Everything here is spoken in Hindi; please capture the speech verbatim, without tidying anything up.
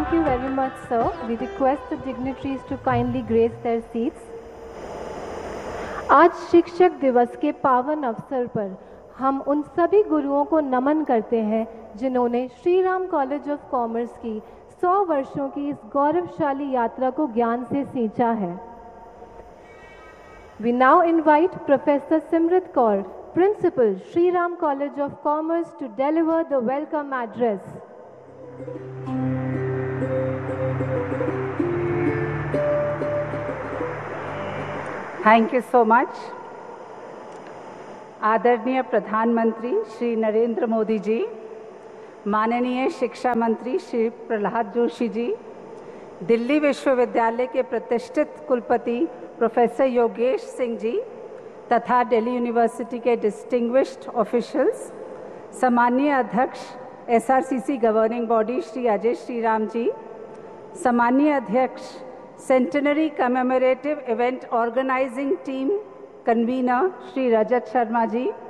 Thank you very much, sir. We request the dignitaries to kindly grace their seats. आज शिक्षक दिवस के पावन अवसर पर हम उन सभी गुरुओं को नमन करते हैं जिन्होंने Shri Ram college of commerce की सौ वर्षों की इस गौरवशाली यात्रा को ज्ञान से सींचा है. We now invite Professor Simrat Kaur, Principal, Shri Ram College of Commerce, to deliver the welcome address. Thank you so much. आदरणीय प्रधानमंत्री श्री नरेंद्र मोदी जी, माननीय शिक्षा मंत्री श्री प्रहलाद जोशी जी, दिल्ली विश्वविद्यालय के प्रतिष्ठित कुलपति प्रोफेसर योगेश सिंह जी तथा दिल्ली यूनिवर्सिटी के डिस्टिंग्विश्ड ऑफिशियल्स, सम्माननीय अध्यक्ष SRCC governing body Shri Ajay Shriram ji, सम्माननीय अध्यक्ष centenary commemorative event organising team convener Shri Rajat Sharma ji,